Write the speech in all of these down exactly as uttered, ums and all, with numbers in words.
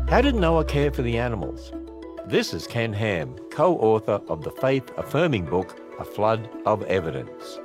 How did Noah care for the animals? This is Ken Ham, co-author of the faith-affirming book, A Flood of Evidence.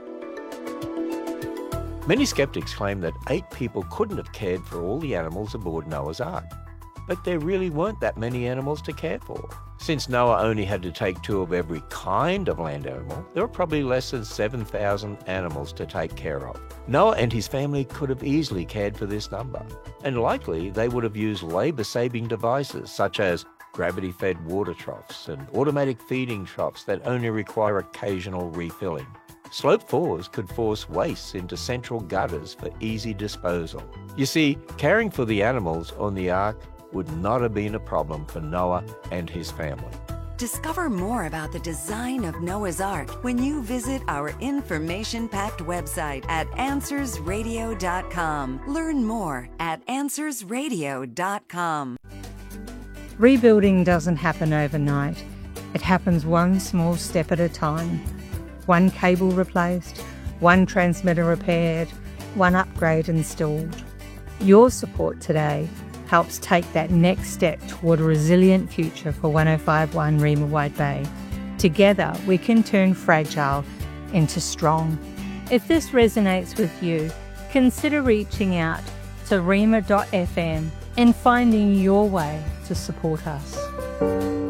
Many skeptics claim that eight people couldn't have cared for all the animals aboard Noah's Ark. But there really weren't that many animals to care for. Since Noah only had to take two of every kind of land animal, there were probably less than seven thousand animals to take care of. Noah and his family could have easily cared for this number, and likely they would have used labour-saving devices such as gravity-fed water troughs and automatic feeding troughs that only require occasional refilling. Slope fours could force waste into central gutters for easy disposal. You see, caring for the animals on the Ark would not have been a problem for Noah and his family. Discover more about the design of Noah's Ark when you visit our information-packed website at answers radio dot com. Learn more at answers radio dot com. Rebuilding doesn't happen overnight. It happens one small step at a time. One cable replaced, one transmitter repaired, one upgrade installed. Your support today helps take that next step toward a resilient future for one oh five point one Reema Wide Bay. Together, we can turn fragile into strong. If this resonates with you, consider reaching out to reema dot f m and finding your way to support us.